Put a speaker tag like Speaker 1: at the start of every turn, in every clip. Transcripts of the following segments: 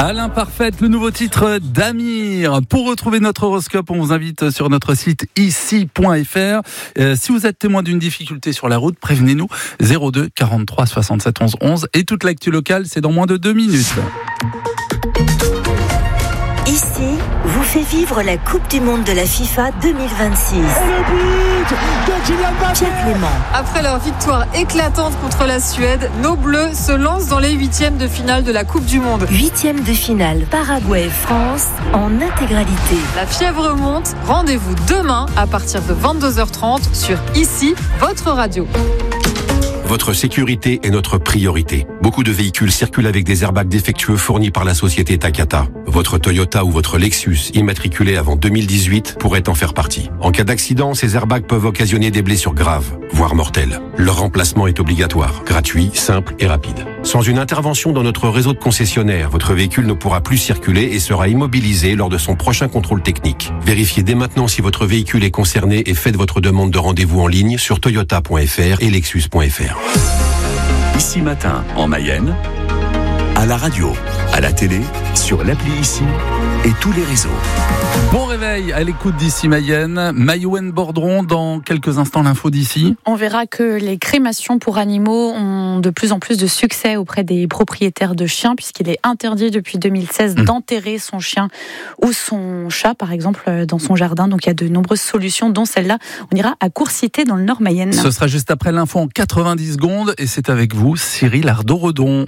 Speaker 1: À l'imparfaite, le nouveau titre d'Amir. Pour retrouver notre horoscope, on vous invite sur notre site ici.fr. Si vous êtes témoin d'une difficulté sur la route, prévenez-nous 02 43 67 11 11. Et toute l'actu locale, c'est dans moins de 2 minutes.
Speaker 2: Ici vous fait vivre la Coupe du Monde de la FIFA 2026.
Speaker 3: Et le but de Kylian Mbappé.
Speaker 2: Pierre Clément.
Speaker 4: Après leur victoire éclatante contre la Suède, nos Bleus se lancent dans les huitièmes de finale de la Coupe du Monde.
Speaker 2: Huitièmes de finale Paraguay-France en intégralité.
Speaker 4: La fièvre monte. Rendez-vous demain à partir de 22h30 sur Ici, votre radio.
Speaker 5: Votre sécurité est notre priorité. Beaucoup de véhicules circulent avec des airbags défectueux fournis par la société Takata. Votre Toyota ou votre Lexus, immatriculé avant 2018, pourrait en faire partie. En cas d'accident, ces airbags peuvent occasionner des blessures graves, voire mortelles. Leur remplacement est obligatoire, gratuit, simple et rapide. Sans une intervention dans notre réseau de concessionnaires, votre véhicule ne pourra plus circuler et sera immobilisé lors de son prochain contrôle technique. Vérifiez dès maintenant si votre véhicule est concerné et faites votre demande de rendez-vous en ligne sur toyota.fr et lexus.fr.
Speaker 6: Ici Matin, en Mayenne, à la radio, à la télé, sur l'appli Ici et tous les réseaux.
Speaker 1: Bon réveil à l'écoute d'Ici Mayenne. Mayouen Bordron, dans quelques instants l'info d'ici.
Speaker 7: On verra que les crémations pour animaux ont de plus en plus de succès auprès des propriétaires de chiens, puisqu'il est interdit depuis 2016 d'enterrer son chien ou son chat, par exemple, dans son jardin. Donc il y a de nombreuses solutions, dont celle-là. On ira à Courcité, dans le Nord Mayenne.
Speaker 1: Ce sera juste après l'info en 90 secondes et c'est avec vous, Cyril Ardo-Redon.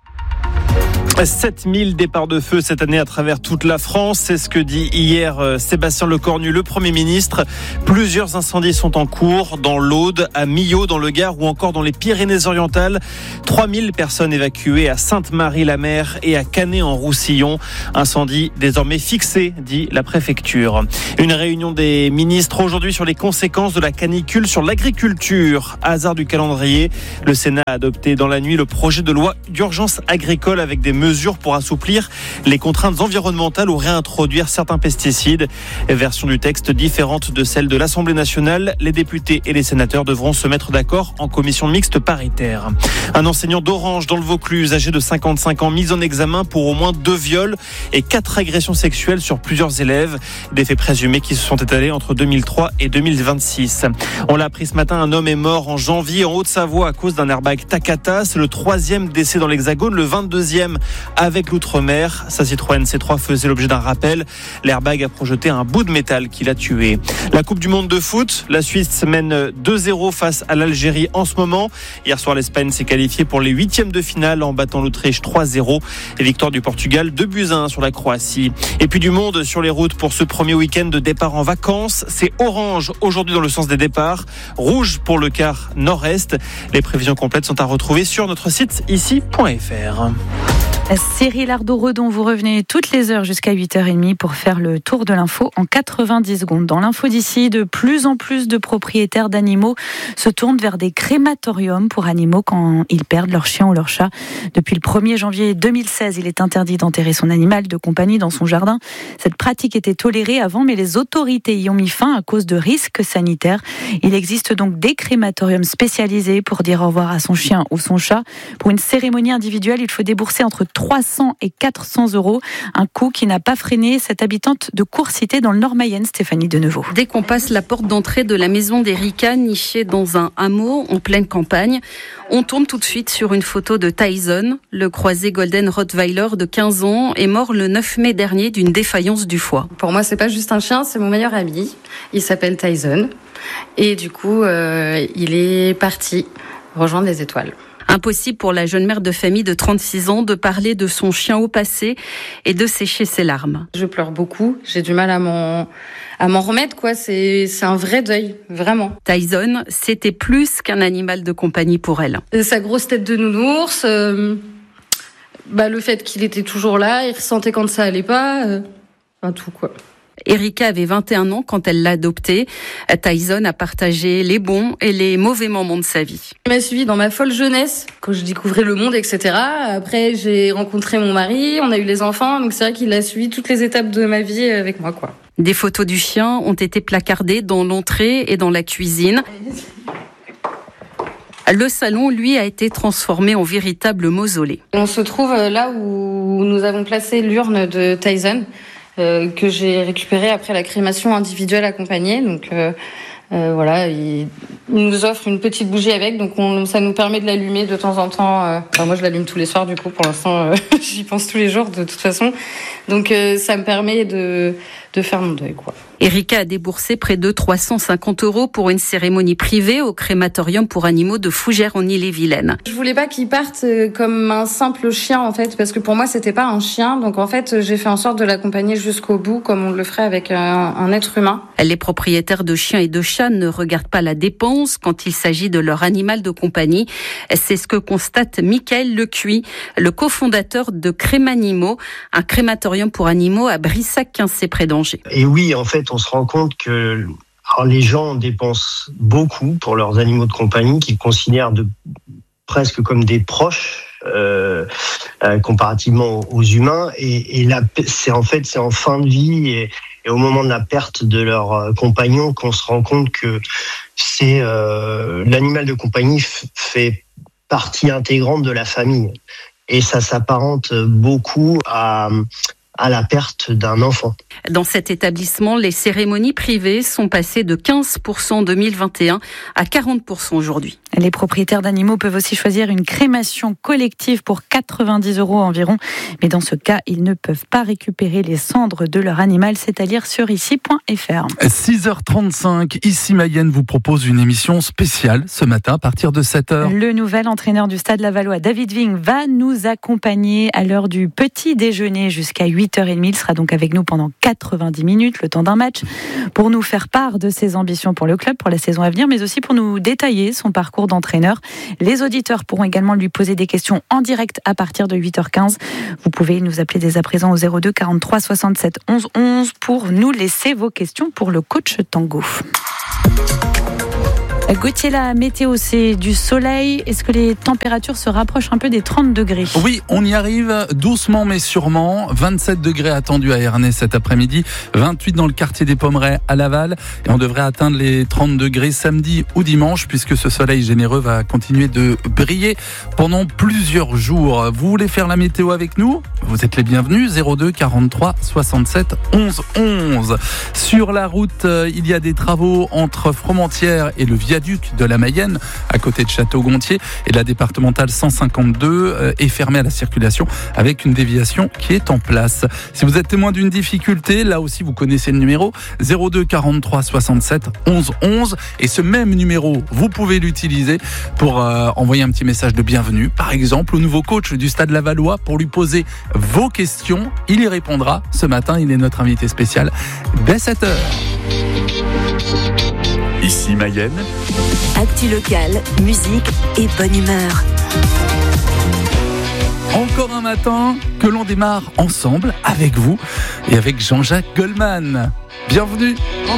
Speaker 8: 7000 départs de feu cette année à travers toute la France. C'est ce que dit hier Sébastien Lecornu, le Premier ministre. Plusieurs incendies sont en cours dans l'Aude, à Millau, dans le Gard ou encore dans les Pyrénées-Orientales. 3000 personnes évacuées à Sainte-Marie-la-Mer et à Canet-en-Roussillon. Incendie désormais fixé, dit la préfecture. Une réunion des ministres aujourd'hui sur les conséquences de la canicule sur l'agriculture. Hasard du calendrier, le Sénat a adopté dans la nuit le projet de loi d'urgence agricole avec des mesures pour assouplir les contraintes environnementales ou réintroduire certains pesticides. Version du texte différente de celle de l'Assemblée nationale. Les députés et les sénateurs devront se mettre d'accord en commission mixte paritaire. Un enseignant d'Orange dans le Vaucluse, âgé de 55 ans, mis en examen pour au moins 2 viols et 4 agressions sexuelles sur plusieurs élèves. Des faits présumés qui se sont étalés entre 2003 et 2026. On l'a appris ce matin, un homme est mort en janvier en Haute-Savoie à cause d'un airbag Takata. C'est le 3e décès dans l'Hexagone, le 22e avec l'outre-mer. Sa Citroën C3 faisait l'objet d'un rappel. L'airbag a projeté un bout de métal qui l'a tué. La Coupe du Monde de foot, la Suisse mène 2-0 face à l'Algérie en ce moment. Hier soir, l'Espagne s'est qualifiée pour les 8e de finale en battant l'Autriche 3-0. Et victoire du Portugal 2-1 sur la Croatie. Et puis du monde sur les routes pour ce premier week-end de départ en vacances. C'est orange aujourd'hui dans le sens des départs, rouge pour le quart nord-est. Les prévisions complètes sont à retrouver sur notre site ici.fr.
Speaker 7: Cyril Ardo-Redon, vous revenez toutes les heures jusqu'à 8h30 pour faire le tour de l'info en 90 secondes. Dans l'info d'ici, de plus en plus de propriétaires d'animaux se tournent vers des crématoriums pour animaux quand ils perdent leur chien ou leur chat. Depuis le 1er janvier 2016, il est interdit d'enterrer son animal de compagnie dans son jardin. Cette pratique était tolérée avant, mais les autorités y ont mis fin à cause de risques sanitaires. Il existe donc des crématoriums spécialisés pour dire au revoir à son chien ou son chat. Pour une cérémonie individuelle, il faut débourser entre 300 et 400 €, un coût qui n'a pas freiné cette habitante de Courcité dans le Nord Mayenne, Stéphanie Denevaux.
Speaker 9: Dès qu'on passe la porte d'entrée de la maison d'Erika, nichée dans un hameau en pleine campagne, on tombe tout de suite sur une photo de Tyson. Le croisé Golden Rottweiler de 15 ans est mort le 9 mai dernier d'une défaillance du foie.
Speaker 10: Pour moi, c'est pas juste un chien, c'est mon meilleur ami. Il s'appelle Tyson. Et du coup, il est parti rejoindre les étoiles.
Speaker 9: Impossible pour la jeune mère de famille de 36 ans de parler de son chien au passé et de sécher ses larmes.
Speaker 10: Je pleure beaucoup, j'ai du mal à m'en remettre, quoi. C'est un vrai deuil, vraiment.
Speaker 9: Tyson, c'était plus qu'un animal de compagnie pour elle.
Speaker 10: Sa grosse tête de nounours, le fait qu'il était toujours là, il ressentait quand ça allait pas, tout, quoi.
Speaker 9: Erika avait 21 ans quand elle l'a adopté. Tyson a partagé les bons et les mauvais moments de sa vie.
Speaker 10: Il m'a suivi dans ma folle jeunesse, quand je découvrais le monde, etc. Après, j'ai rencontré mon mari, on a eu les enfants, donc c'est vrai qu'il a suivi toutes les étapes de ma vie avec moi, quoi.
Speaker 9: Des photos du chien ont été placardées dans l'entrée et dans la cuisine. Le salon, lui, a été transformé en véritable mausolée.
Speaker 10: On se trouve là où nous avons placé l'urne de Tyson, que j'ai récupérée après la crémation individuelle accompagnée. Donc voilà, il nous offre une petite bougie avec, donc ça nous permet de l'allumer de temps en temps. Moi, je l'allume tous les soirs, du coup, pour l'instant, j'y pense tous les jours, de toute façon. Donc ça me permet de faire mon deuil, quoi.
Speaker 9: Erika a déboursé près de 350 € pour une cérémonie privée au crématorium pour animaux de Fougères en Ille-et-Vilaine.
Speaker 10: Je voulais pas qu'il parte comme un simple chien, en fait, parce que pour moi, c'était pas un chien. Donc en fait, j'ai fait en sorte de l'accompagner jusqu'au bout, comme on le ferait avec un être humain.
Speaker 9: Les propriétaires de chiens et de chats ne regardent pas la dépense quand il s'agit de leur animal de compagnie. C'est ce que constate Michael Lecuy, le cofondateur de Crémanimaux, un crématorium pour animaux à Brissac-Quincé près d'Angers.
Speaker 11: Et oui, en fait, on se rend compte que les gens dépensent beaucoup pour leurs animaux de compagnie, qu'ils considèrent presque comme des proches comparativement aux humains. Et là, c'est en fin de vie et au moment de la perte de leur compagnon qu'on se rend compte que c'est l'animal de compagnie fait partie intégrante de la famille. Et ça s'apparente beaucoup à la perte d'un enfant.
Speaker 9: Dans cet établissement, les cérémonies privées sont passées de 15% en 2021 à 40% aujourd'hui.
Speaker 7: Les propriétaires d'animaux peuvent aussi choisir une crémation collective pour 90 € environ. Mais dans ce cas, ils ne peuvent pas récupérer les cendres de leur animal, c'est à dire sur ici.fr.
Speaker 1: 6h35, Ici Mayenne vous propose une émission spéciale ce matin à partir de 7h.
Speaker 7: Le nouvel entraîneur du Stade Lavallois, David Ving, va nous accompagner à l'heure du petit déjeuner jusqu'à 8h30. Il sera donc avec nous pendant 90 minutes, le temps d'un match, pour nous faire part de ses ambitions pour le club, pour la saison à venir, mais aussi pour nous détailler son parcours d'entraîneur. Les auditeurs pourront également lui poser des questions en direct à partir de 8h15. Vous pouvez nous appeler dès à présent au 02 43 67 11 11 pour nous laisser vos questions pour le coach Tango. Gauthier, la météo, c'est du soleil. Est-ce que les températures se rapprochent un peu des 30 degrés ?
Speaker 1: Oui, on y arrive doucement mais sûrement. 27 degrés attendus à Ernée cet après-midi, 28 dans le quartier des Pommerets à Laval. Et on devrait atteindre les 30 degrés samedi ou dimanche puisque ce soleil généreux va continuer de briller pendant plusieurs jours. Vous voulez faire la météo avec nous ? Vous êtes les bienvenus, 02 43 67 11 11. Sur la route, il y a des travaux entre Fromentieres et le viaduc de la Mayenne, à côté de Château-Gontier, et la départementale 152 est fermée à la circulation avec une déviation qui est en place. Si vous êtes témoin d'une difficulté, là aussi vous connaissez le numéro 02 43 67 11 11, et ce même numéro, vous pouvez l'utiliser pour envoyer un petit message de bienvenue, par exemple au nouveau coach du Stade Lavallois, pour lui poser vos questions. Il y répondra ce matin, il est notre invité spécial dès 7h.
Speaker 6: Ici Mayenne.
Speaker 2: Actu locale, musique et bonne humeur.
Speaker 1: Encore un matin que l'on démarre ensemble avec vous et avec Jean-Jacques Goldman. Bienvenue.